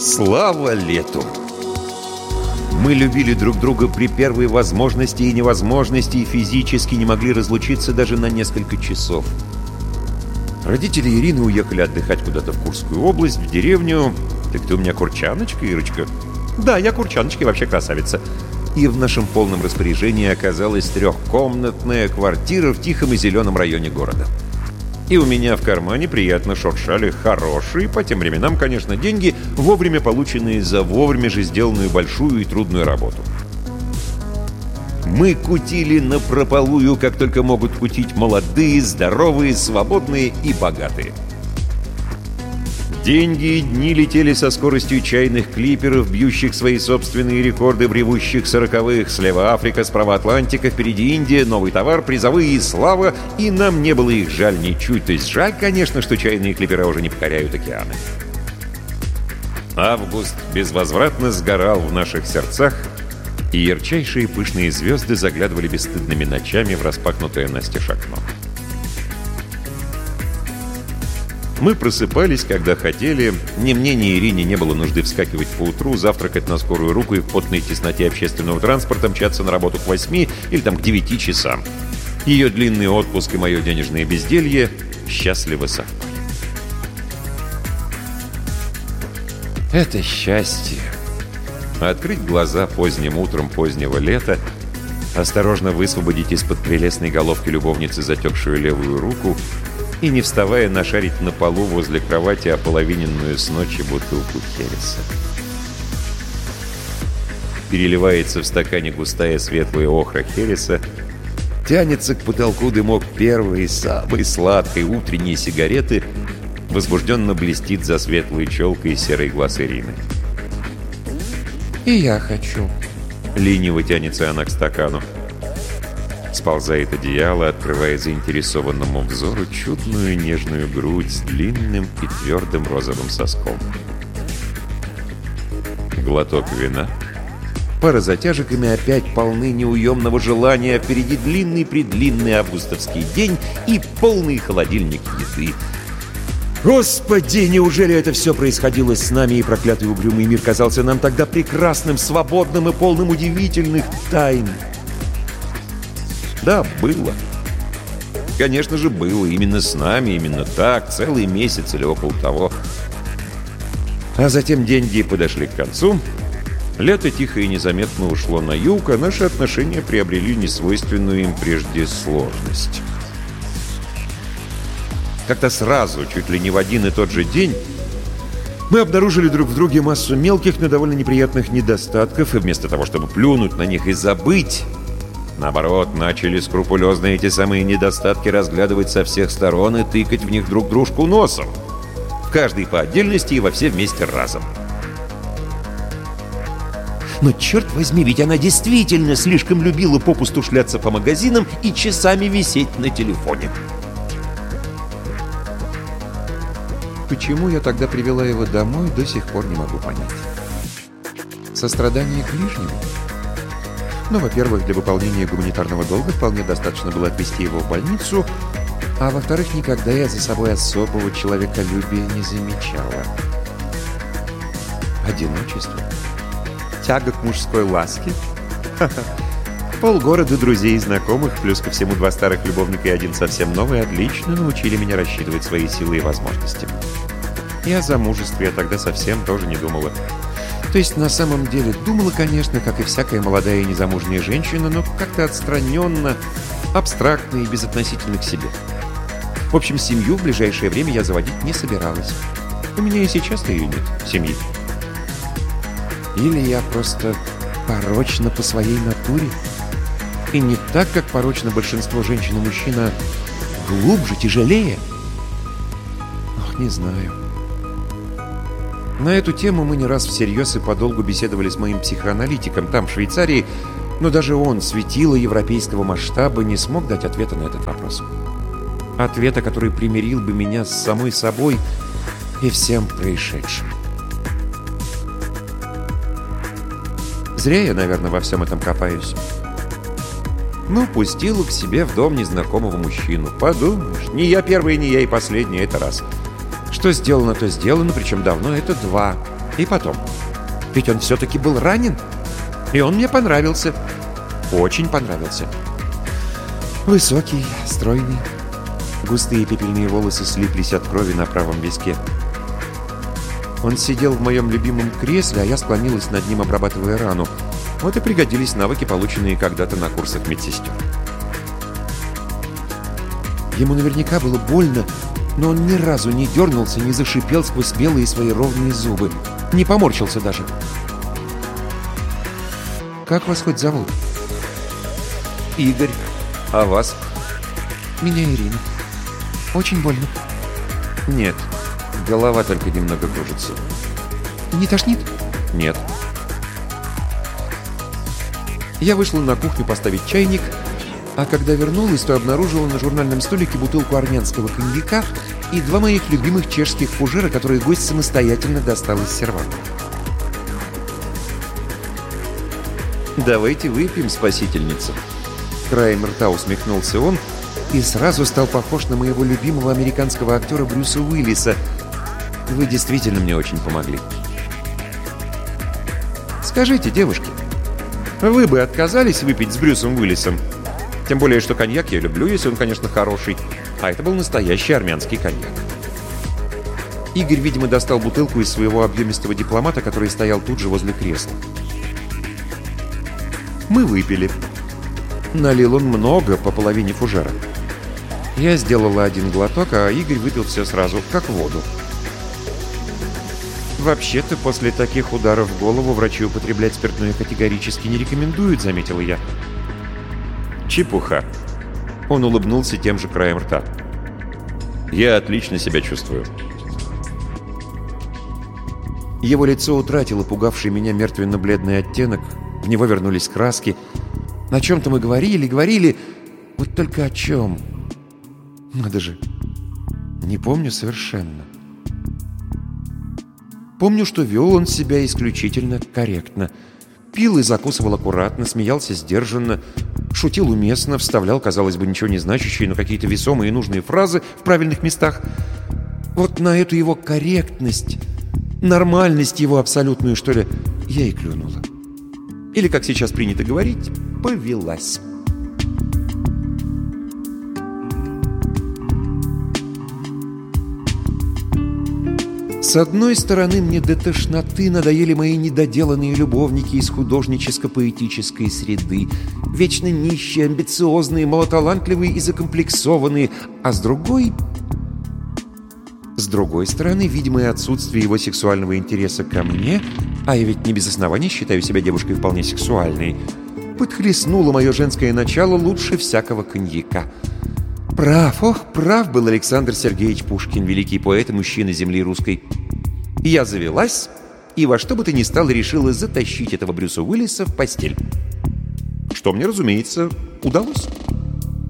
Слава лету! Мы любили друг друга при первой возможности и невозможности, и физически не могли разлучиться даже на несколько часов. Родители Ирины уехали отдыхать куда-то в Курскую область, в деревню. Так ты у меня курчаночка, Ирочка? Да, я курчаночка и вообще красавица. И в нашем полном распоряжении оказалась трехкомнатная квартира в тихом и зеленом районе города. И у меня в кармане приятно шуршали хорошие, по тем временам, конечно, деньги, вовремя полученные за вовремя же сделанную большую и трудную работу. Мы кутили напропалую, как только могут кутить молодые, здоровые, свободные и богатые. Деньги и дни летели со скоростью чайных клиперов, бьющих свои собственные рекорды в ревущих 40-х. Слева Африка, справа Атлантика, впереди Индия, новый товар, призовые и слава. И нам не было их жаль ничуть. То есть жаль, конечно, что чайные клипера уже не покоряют океаны. Август безвозвратно сгорал в наших сердцах, и ярчайшие пышные звезды заглядывали бесстыдными ночами в распахнутое настежь окно. Мы просыпались, когда хотели. Ни мне, ни Ирине не было нужды вскакивать поутру, завтракать на скорую руку и в потной тесноте общественного транспорта мчаться на работу к 8 или там к 9 часам. Ее длинный отпуск и мое денежное безделье счастливо совпали. Это счастье. Открыть глаза поздним утром позднего лета, осторожно высвободить из-под прелестной головки любовницы затекшую левую руку и, не вставая, нашарить на полу возле кровати ополовиненную с ночи бутылку хереса. Переливается в стакане густая светлая охра хереса, тянется к потолку дымок первой, самой сладкой утренней сигареты, возбужденно блестит за светлой челкой серый глаз Ирины. «И я хочу». Лениво тянется она к стакану. Сползает одеяло, открывая заинтересованному взору чудную нежную грудь с длинным и твердым розовым соском. Глоток вина. Пара затяжек, ими опять полны неуемного желания. Впереди длинный-предлинный августовский день и полный холодильник еды. Господи, неужели это все происходило с нами, и проклятый угрюмый мир казался нам тогда прекрасным, свободным и полным удивительных тайн? Да, было. Конечно же, было. Именно с нами, именно так, целый месяц или около того. А затем деньги подошли к концу. Лето тихо и незаметно ушло на юг, а наши отношения приобрели несвойственную им прежде сложность. Как-то сразу, чуть ли не в один и тот же день, мы обнаружили друг в друге массу мелких, но довольно неприятных недостатков, и вместо того, чтобы плюнуть на них и забыть, наоборот, начали скрупулезно эти самые недостатки разглядывать со всех сторон и тыкать в них друг дружку носом. В каждый по отдельности и во все вместе разом. Но черт возьми, ведь она действительно слишком любила попусту шляться по магазинам и часами висеть на телефоне. Почему я тогда привела его домой, до сих пор не могу понять. Сострадание к ближнему? Ну, во-первых, для выполнения гуманитарного долга вполне достаточно было отвезти его в больницу, а во-вторых, никогда я за собой особого человеколюбия не замечала. Одиночество? Тяга к мужской ласке? Ха-ха. Полгорода друзей и знакомых, плюс ко всему 2 старых любовника и 1 совсем новый, отлично научили меня рассчитывать свои силы и возможности. И о замужестве я тогда совсем тоже не думала. То есть, на самом деле, думала, конечно, как и всякая молодая и незамужняя женщина, но как-то отстраненно, абстрактно и безотносительно к себе. В общем, семью в ближайшее время я заводить не собиралась. У меня и сейчас-то ее нет, семьи. Или я просто порочна по своей натуре? И не так, как порочно большинство женщин и мужчин, а глубже, тяжелее? Ох, не знаю. На эту тему мы не раз всерьез и подолгу беседовали с моим психоаналитиком там, в Швейцарии, но даже он, светило европейского масштаба, не смог дать ответа на этот вопрос. Ответа, который примирил бы меня с самой собой и всем происшедшим. Зря я, наверное, во всем этом копаюсь. Ну, пустила к себе в дом незнакомого мужчину. Подумаешь, не я первый, не я и последний, это раз. Что сделано, то сделано, причем давно, это 2. И потом, ведь он все-таки был ранен, и он мне понравился. Очень понравился. Высокий, стройный. Густые пепельные волосы слиплись от крови на правом виске. Он сидел в моем любимом кресле, а я склонилась над ним, обрабатывая рану. Вот и пригодились навыки, полученные когда-то на курсах медсестер. Ему наверняка было больно, но он ни разу не дернулся, не зашипел сквозь белые свои ровные зубы. Не поморщился даже. «Как вас хоть зовут?» «Игорь. А вас?» «Меня Ирина. Очень больно». «Нет. Голова только немного кружится». «Не тошнит?» «Нет». Я вышла на кухню поставить чайник, а когда вернулась, то обнаружила на журнальном столике бутылку армянского коньяка и 2 моих любимых чешских фужера, которые гость самостоятельно достал из серванта. «Давайте выпьем, спасительница». Краем рта усмехнулся он и сразу стал похож на моего любимого американского актера Брюса Уиллиса. «Вы действительно мне очень помогли». «Скажите, девушки, вы бы отказались выпить с Брюсом Уиллисом? Тем более, что коньяк я люблю, если он, конечно, хороший. А это был настоящий армянский коньяк». Игорь, видимо, достал бутылку из своего объемистого дипломата, который стоял тут же возле кресла. Мы выпили. Налил он много, по половине фужера. Я сделала 1 глоток, а Игорь выпил все сразу, как воду. «Вообще-то, после таких ударов в голову врачи употреблять спиртное категорически не рекомендуют», — заметила я. «Чепуха». Он улыбнулся тем же краем рта. «Я отлично себя чувствую». Его лицо утратило пугавший меня мертвенно-бледный оттенок, в него вернулись краски. О чем-то мы говорили, вот только о чем. Надо же, не помню совершенно. Помню, что вел он себя исключительно корректно. Пил и закусывал аккуратно, смеялся сдержанно, шутил уместно, вставлял, казалось бы, ничего не значащие, но какие-то весомые и нужные фразы в правильных местах. Вот на эту его корректность, нормальность его абсолютную, что ли, я и клюнула. Или, как сейчас принято говорить, повелась. С одной стороны, мне до тошноты надоели мои недоделанные любовники из художническо-поэтической среды, вечно нищие, амбициозные, малоталантливые и закомплексованные, а с другой стороны, видимое отсутствие его сексуального интереса ко мне, а я ведь не без оснований считаю себя девушкой вполне сексуальной, подхлестнуло мое женское начало лучше всякого коньяка. Прав был Александр Сергеевич Пушкин, великий поэт и мужчина земли русской. Я завелась и во что бы то ни стало решила затащить этого Брюса Уиллиса в постель. Что мне, разумеется, удалось.